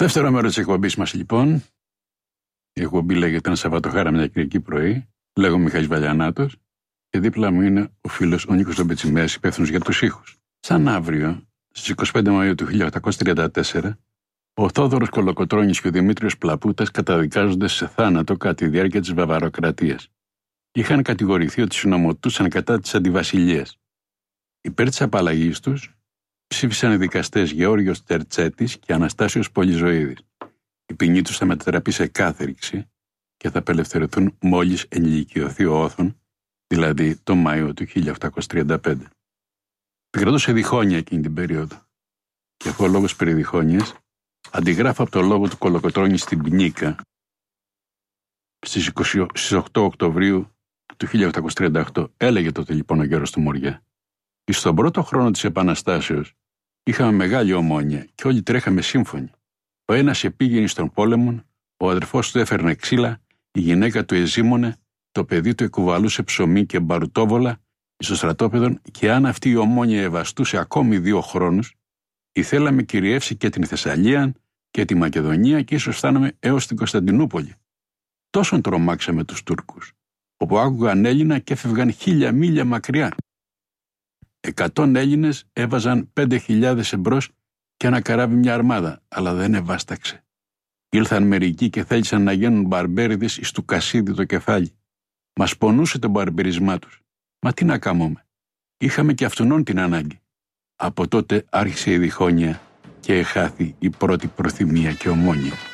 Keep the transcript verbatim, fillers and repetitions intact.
Δεύτερο μέρος της εκπομπής μας, λοιπόν. Η εκπομπή λέγεται Ένα Σαββατοχάρα μια Κυριακή πρωί. Λέγομαι Μιχάλης Βαλιανάτος και δίπλα μου είναι ο φίλος ο Νίκος Λομπετσιμέας, υπεύθυνος για τους ήχους. Σαν αύριο, στις είκοσι πέντε Μαΐου του χίλια οκτακόσια τριάντα τέσσερα, ο Θόδωρος Κολοκοτρώνης και ο Δημήτριος Πλαπούτας καταδικάζονται σε θάνατο κατά τη διάρκεια της Βαβαροκρατίας. Είχαν κατηγορηθεί ότι συνομωτούσαν κατά της αντιβασιλείας. Υπέρ της απαλλαγής τους ψήφισαν οι δικαστές Γεώργιος Τερτσέτης και Αναστάσιος Πολυζωίδης. Η ποινή τους θα μετατραπεί σε κάθριξη και θα απελευθερωθούν μόλις ενηλικιωθεί ο Όθων, δηλαδή τον Μάιο του χίλια οκτακόσια τριάντα πέντε. Επικρατούσε διχόνοια εκείνη την περίοδο. Και αφού ο λόγος περί διχόνοιας, αντιγράφω από το λόγο του Κολοκοτρώνη στην Πνίκα στις, είκοσι, στις οκτώ Οκτωβρίου του χίλια οκτακόσια τριάντα οκτώ. Έλεγε τότε λοιπόν ο γέρος του Μοριά: «Και στον πρώτο χρόνο της Επαναστάσεως είχαμε μεγάλη ομόνοια και όλοι τρέχαμε σύμφωνοι. Ο ένας επήγαινε στον πόλεμο, ο αδερφός του έφερνε ξύλα, η γυναίκα του εζήμωνε, το παιδί του εκουβαλούσε ψωμί και μπαρουτόβολα στο στρατόπεδο, και αν αυτή η ομόνοια ευαστούσε ακόμη δύο χρόνους, ήθελαμε κυριεύσει και την Θεσσαλία και τη Μακεδονία και ίσως φτάναμε έως την Κωνσταντινούπολη. Τόσον τρομάξαμε τους Τούρκους, όπου άκουγαν Έλληνα και έφευγαν χίλια μίλια μακριά. Εκατόν Έλληνες έβαζαν πέντε χιλιάδες εμπρός και ένα καράβι μια αρμάδα, αλλά δεν ευάσταξε. Ήλθαν μερικοί και θέλησαν να γίνουν μπαρμπέριδες εις του Κασίδη το κεφάλι. Μας πονούσε το μπαρμπερισμά τους. Μα τι να κάνουμε. Είχαμε και αυτονών την ανάγκη. Από τότε άρχισε η διχόνοια και εχάθη η πρώτη προθυμία και ομόνοια.